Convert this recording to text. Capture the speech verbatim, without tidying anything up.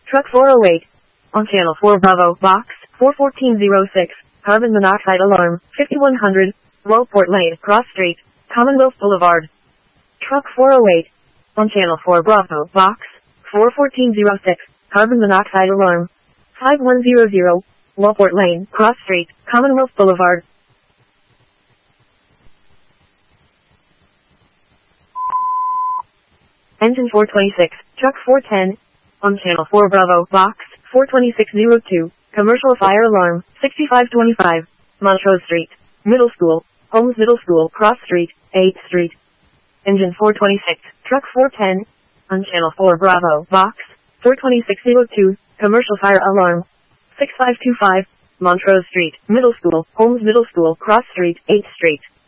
Truck four oh eight. On channel four Bravo, box four fourteen oh six, carbon monoxide alarm, fifty-one hundred, Wellport Lane, Cross Street, Commonwealth Boulevard. Truck four oh eight. On channel four Bravo, box four fourteen oh six, carbon monoxide alarm, five one zero zero, Wellport Lane, Cross Street, Commonwealth Boulevard. Engine four twenty-six, truck four ten. On channel four Bravo, box four twenty-six oh two, commercial fire alarm, sixty-five twenty-five, Montrose Street, Middle School, Holmes Middle School, Cross Street, eighth Street. Engine four twenty-six, truck four ten. On channel four Bravo, box four twenty-six oh two, commercial fire alarm, sixty-five twenty-five, Montrose Street, Middle School, Holmes Middle School, Cross Street, eighth Street.